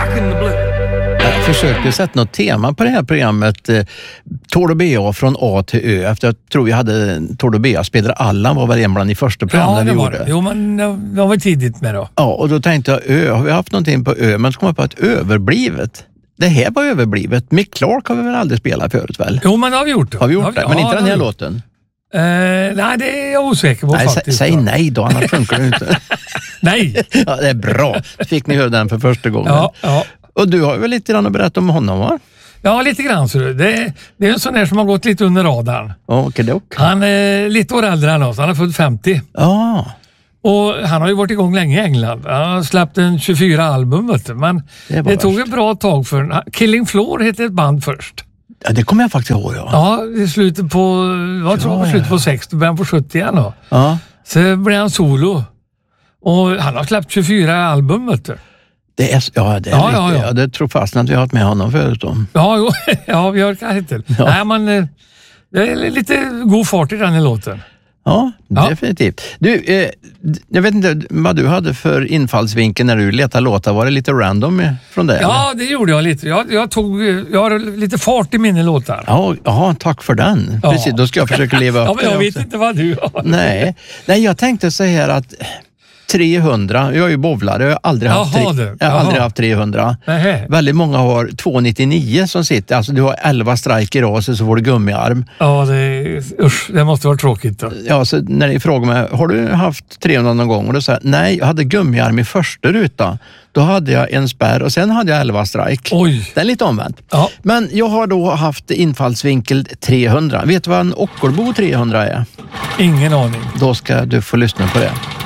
Jag försökte sätta något tema på det här programmet. Tord och Bea från A till Ö. Efter jag tror vi hade Tord och Bea spelade Allan var väl en bland de första programmen vi gjorde. Jo, men det var tidigt med då. Ja, och då tänkte jag Ö. Har vi haft någonting på Ö? Men så kom jag på att överblivet. Det här var överblivet. Mick Clark har vi väl aldrig spelat förut väl? Jo, men det har vi gjort. Har vi gjort det? Men inte den här låten? Nej, det är jag osäker på faktiskt. Säg nej då, annars funkar det inte. Nej! Ja, det är bra. Fick ni höra den för första gången. Ja. Och du har väl lite grann att berätta om honom, va? Ja, lite grann. Så det är en sån där som har gått lite under radarn. Okej. Han är lite år äldre än oss. Han är född 50. Ja. Och han har ju varit igång länge i England. Han har släppt en 24 album, vet du. Men det tog ett bra tag för Killing Floor hette ett band först. Ja, det kommer jag faktiskt ihåg, ja. Ja, i slutet på, slutet på 60, början på 70 igen då. Ja. Så blev han solo. Och han har släppt 24 album, vet du. Det är det tror fast att vi har haft med honom förut då. Ja, vi har kanske inte. Ja. Nej, men det är lite god fart i den här låten. Ja, definitivt. Du, jag vet inte vad du hade för infallsvinkel när du letade låtar. Var det lite random från det? Ja, det gjorde jag lite. Jag har lite fart i mina låtar. Ja, tack för den. Ja. Precis, då ska jag försöka leva upp. Ja, men jag vet inte vad du har. Nej, jag tänkte säga här att 300, jag är ju bowlare, jag har aldrig haft 300. Nähe. Väldigt många har 299 som sitter, alltså du har 11 strike i rasen så får du gummiarm. Ja, det måste vara tråkigt då. Ja, så när ni frågar mig, har du haft 300 någon gång? Och då säger jag, nej, jag hade gummiarm i första ruta. Då hade jag en spärr och sen hade jag 11 strike. Oj. Det är lite omvänt. Ja. Men jag har då haft infallsvinkel 300. Vet du vad en Ockelbo 300 är? Ingen aning. Då ska du få lyssna på det.